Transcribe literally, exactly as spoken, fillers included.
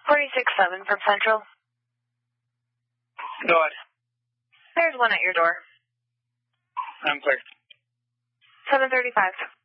forty-six seven from Central. Go ahead. There's one at your door. I'm clear. seven thirty-five.